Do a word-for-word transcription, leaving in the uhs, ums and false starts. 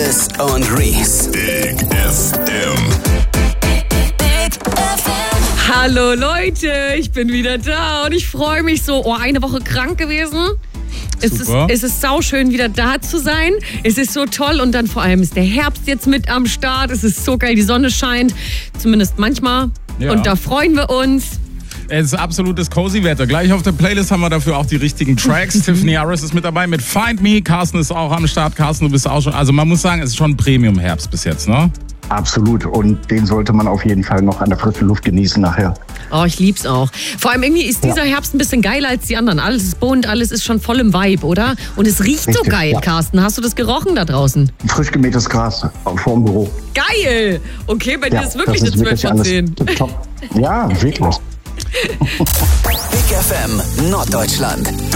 Dennis und Reese. Big F M. Big F M. Hallo Leute, ich bin wieder da und ich freue mich so. Oh, eine Woche krank gewesen. Es ist, es ist sauschön, wieder da zu sein. Es ist so toll und dann vor allem ist der Herbst jetzt mit am Start. Es ist so geil, die Sonne scheint, zumindest manchmal. Ja. Und da freuen wir uns. Es ist absolutes Cozy-Wetter. Gleich auf der Playlist haben wir dafür auch die richtigen Tracks. Tiffany Harris ist mit dabei mit Find Me. Carsten ist auch am Start. Carsten, du bist auch schon. Also man muss sagen, es ist schon Premium-Herbst bis jetzt, ne? Absolut. Und den sollte man auf jeden Fall noch an der frischen Luft genießen nachher. Oh, ich lieb's auch. Vor allem irgendwie ist dieser ja. Herbst ein bisschen geiler als die anderen. Alles ist bunt, alles ist schon voll im Vibe, oder? Und es riecht Richtig, so geil, ja. Carsten. Hast du das gerochen da draußen? Frisch gemähtes Gras vorm Büro. Geil! Okay, bei ja, dir ist wirklich das eine zwölf von zehn. Ja, wirklich. Big F M Norddeutschland.